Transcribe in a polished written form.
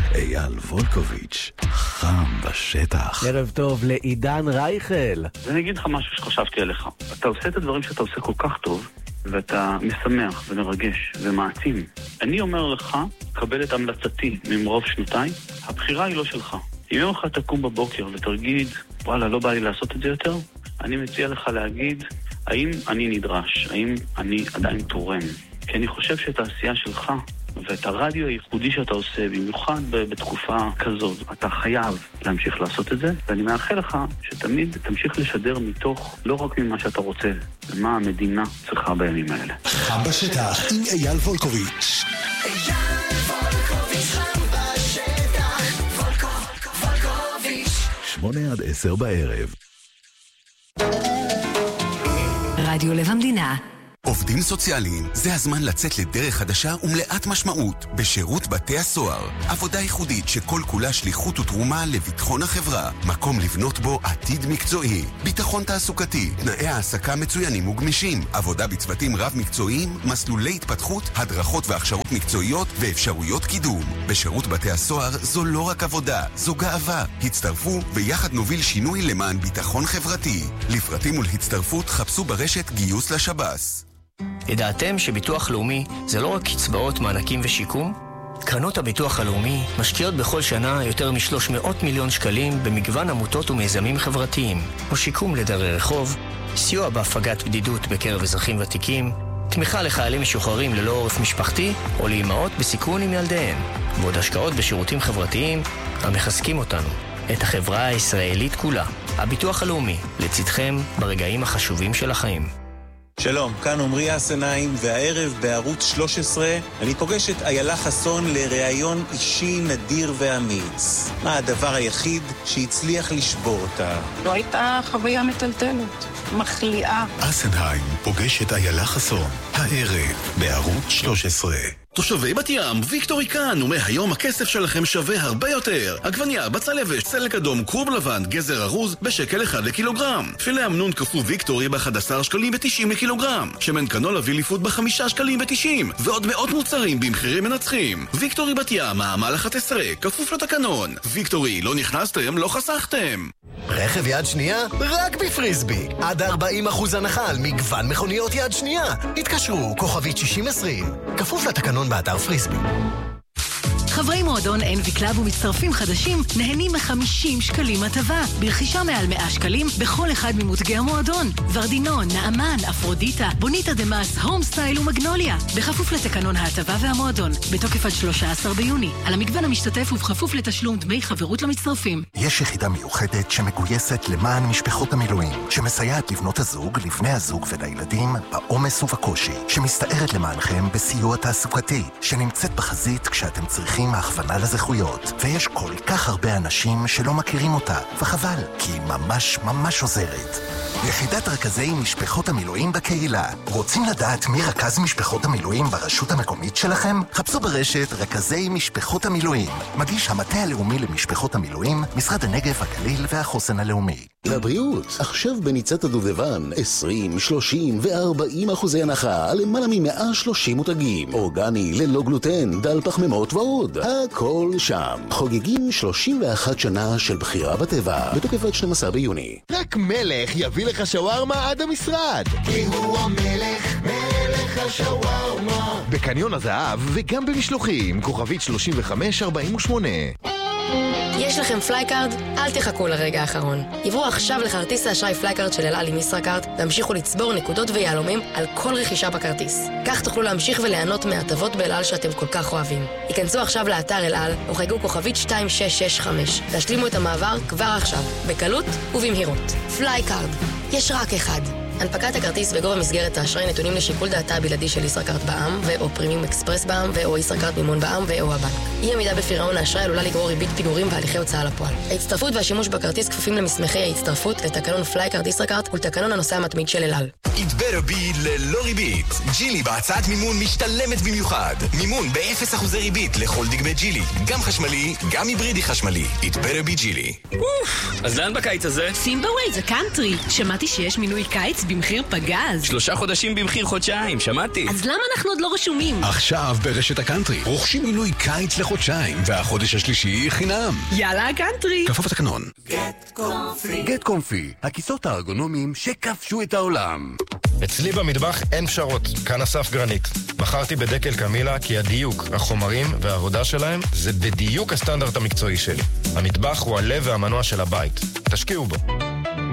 אייל וולקוביץ', חם בשטח. ערב טוב לעידן רייכל. אז אני אגיד לך משהו שחשבתי עליך. אתה עושה את הדברים שאתה עושה כל כך טוב, ואתה משמח ומרגש ומעצים. אני אומר לך, קבל את המלצתי ממרוב שנתיים, הבחירה היא לא שלך. אם יום אחד תקום בבוקר ותגיד, וואלה, לא בא לי לעשות את זה יותר, אני מציע לך להגיד, האם אני נדרש? האם אני עדיין תורם? כי אני חושב שאת העשייה שלך ואת הרדיו הייחודי שאתה עושה, במיוחד בתקופה כזאת, אתה חייב להמשיך לעשות את זה, ואני מאחל לך שתמיד תמשיך לשדר מתוך, לא רק ממה שאתה רוצה, ומה המדינה צריכה בימים האלה. חם בשטח עם אייל וולקוביץ'. אייל וולקוביץ', חם בשטח, וולקוביץ'. 8-10 בערב. רדיו לב המדינה. עובדים סוציאליים, זה הזמן לצאת לדרך חדשה ומלאת משמעות בשירות בתי הסוהר. עבודה ייחודית שכל כולה שליחות ותרומה לביטחון החברה. מקום לבנות בו עתיד מקצועי. ביטחון תעסוקתי, תנאי העסקה מצוינים וגמישים. עבודה בצוותים רב מקצועיים, מסלולי התפתחות, הדרכות והכשרות מקצועיות ואפשרויות קידום. בשירות בתי הסוהר זו לא רק עבודה, זו גאווה. הצטרפו ויחד נוביל שינוי למען ביטחון חברתי. לפרטים ולהצטרפות חפשו ברשת גיוס לשב"ס. ידעתם שביטוח לאומי זה לא רק קצבאות, מענקים ושיקום? קרנות הביטוח הלאומי משקיעות בכל שנה יותר מ-300 מיליון שקלים במגוון עמותות ומיזמים חברתיים, או שיקום לדרי רחוב, סיוע בהפגת בדידות בקרב אזרחים ותיקים, תמיכה לחיילים משוחררים ללא עורף משפחתי, או לאימהות בסיכון עם ילדיהן, ועוד השקעות בשירותים חברתיים המחזקים אותנו, את החברה הישראלית כולה. הביטוח הלאומי, לצדכם ברגעים החשובים של החיים. שלום, כאן עומרי הסנאים, והערב בערוץ 13 אני פוגש את איילה חסון לראיון אישי נדיר ואמיץ. מה הדבר היחיד שהצליח לשבור אותה? לא הייתה חוויה מטלטלת, מחליאה. הסנאים פוגש את איילה חסון, הערב בערוץ 13. תושבי בת ים, ויקטורי כאן, ומהיום הכסף שלכם שווה הרבה יותר. עגבניה, בצל יבש, סלק אדום, קרוב לבן, גזר ארוז, בשקל 1 לקילוגרם. פילה אמנון קפוא ויקטורי ב-11 שקלים ב-90 לקילוגרם. שמן קנולה ויליפוד ב-5 שקלים ב-90. ועוד מאות מוצרים במחירים מנצחים. ויקטורי בת ים, מעמל 11, כפוף לתקנון. ויקטורי, לא נכנסתם, לא חסכתם. רכב יד שנייה? רק בפריסבי. עד 40% הנחה על מגוון מכוניות יד שנייה. התקשרו, כוכבית 6020. כפוף לתקנון באתר פריסבי. חברי מועדון NV קלאב ומצטרפים חדשים נהנים מ-50 שקלים הטבה ברכישה מעל 100 שקלים בכל אחד ממותגי המועדון. ורדינון, נעמן, אפרודיטה, בוניטה דמאס, הום סטייל ומגנוליה. בכפוף לתקנון ההטבה והמועדון. בתוקף עד 13 ביוני. על המגוון המשתתף ובכפוף לתשלום דמי חברות למצטרפים. יש יחידה מיוחדת שמגויסת למען משפחות המילואים, שמסייעת לבנות הזוג, לבני הזוג ולילדים בעומס ובקושי, שמסתערת למענכם בסיוע תעסוקתי, שנמצאת בחזית כשאתם צריכים הכוונה לזכויות, ויש כל כך הרבה אנשים שלא מכירים אותה, וחבל, כי היא ממש עוזרת. יחידת רכזי משפחות המילואים בקהילה. רוצים לדעת מי רכז משפחות המילואים ברשות המקומית שלכם? חפשו ברשת רכזי משפחות המילואים. מגיש המטה הלאומי למשפחות המילואים, משרד הנגב, הגליל והחוסן הלאומי. לבריאות, עכשיו בניצת הדובדבן 20, 30 ו-40% הנחה על למעלה מ-130 מותגים. אורגני, ללא גלוטן, דל פחמימות ועוד. הכל שם. חוגגים 31 שנה של בחירה בטבע. בתוקף עד 12 ביוני. רק מלך יביא לך שווארמה עד המשרד. כי הוא המלך, מלך השווארמה. בקניון הזהב וגם במשלוחים, כוכבית 3548. יש לכם פלייקארד? אל תחכו לרגע האחרון. עברו עכשיו לכרטיס האשראי פלייקארד של אל על עם ישראכרט והמשיכו לצבור נקודות ויהלומים על כל רכישה בכרטיס. כך תוכלו להמשיך וליהנות מהטבות באל על שאתם כל כך אוהבים. היכנסו עכשיו לאתר אל על או חייגו כוכבית 2665. תשלימו את המעבר כבר עכשיו, בקלות ובמהירות. פלייקארד. יש רק אחד. הנפקת הכרטיס וגובה מסגרת האשראי נתונים לשיקול דעתה הבלעדי של ישראכרט בע"מ ו/או פרימיום אקספרס בע"מ ו/או ישראכרט מימון בע"מ ו/או הבנק. אי עמידה בפירעון האשראי עלולה לגרור ריבית פיגורים והליכי הוצאה לפועל. ההצטרפות והשימוש בכרטיס כפופים למסמכי ההצטרפות, לתקנון פלייקארד ישראכרט ולתקנון הנוסע המתמיד של אל על. It better be ללא ריבית. ג'ילי בהצעת מימון משתלמת במיוחד. מימון ב-0% ריבית לכל דגמי ג'ילי. גם חשמלי, גם היברידי חשמלי. It better be ג'ילי. אז לאן בקיץ הזה? סימבווי זה קאנטרי. שמעתי שיש מינוי קיץ במחיר פגז. 3 חודשים במחיר חודשיים, שמעתי. אז למה אנחנו עוד לא רשומים? עכשיו ברשת הקאנטרי. רוכשים מינוי קיץ לחודשיים, והחודש השלישי חינם. יאללה הקאנטרי. כפוף לתקנון. גט קומפי, הכיסאות הארגונומיים שכבשו את העולם. אצלי במטבח אין פשרות, כאן אסף גרנית. בחרתי בדקל קמילה כי הדיוק, החומרים והעבודה שלהם זה בדיוק הסטנדרט המקצועי שלי. המטבח הוא הלב והמנוע של הבית. תשקיעו בו.